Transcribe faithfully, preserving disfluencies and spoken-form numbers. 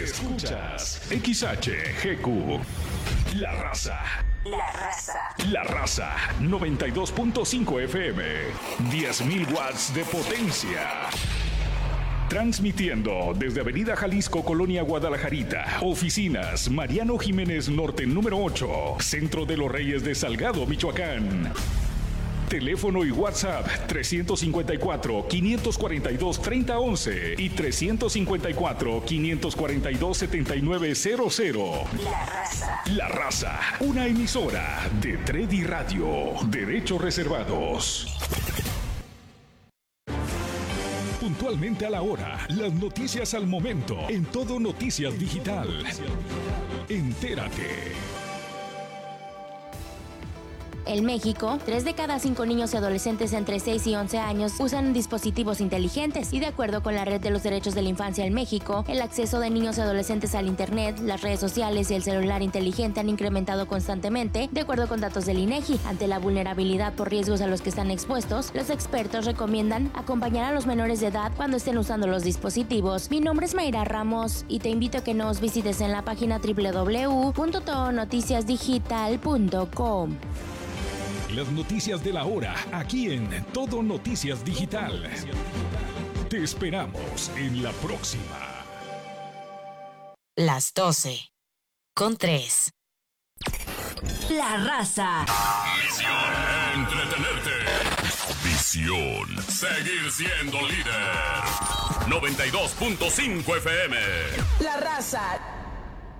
Escuchas X H G Q. La Raza. La Raza. La Raza. noventa y dos punto cinco F M. diez mil watts de potencia. Transmitiendo desde Avenida Jalisco, Colonia Guadalajarita. Oficinas Mariano Jiménez Norte número ocho. Centro de los Reyes de Salgado, Michoacán. Teléfono y WhatsApp tres cinco cuatro, cinco cuatro dos, tres cero uno uno y tres cinco cuatro, cinco cuatro dos, siete nueve cero cero. La Raza. La Raza, una emisora de Tredi Radio. Derechos reservados. Puntualmente a la hora, las noticias al momento, en Todo Noticias Digital. Entérate. En México, tres de cada cinco niños y adolescentes entre seis y once años usan dispositivos inteligentes y de acuerdo con la Red de los Derechos de la Infancia en México, el acceso de niños y adolescentes al Internet, las redes sociales y el celular inteligente han incrementado constantemente, de acuerdo con datos del INEGI. Ante la vulnerabilidad por riesgos a los que están expuestos, los expertos recomiendan acompañar a los menores de edad cuando estén usando los dispositivos. Mi nombre es Mayra Ramos y te invito a que nos visites en la página doble u doble u doble u punto todo noticias digital punto com. Las noticias de la hora, aquí en Todo Noticias Digital. Te esperamos en la próxima. Las doce. Con tres. La Raza. Misión: entretenerte. Visión: seguir siendo líder. noventa y dos punto cinco F M. La Raza.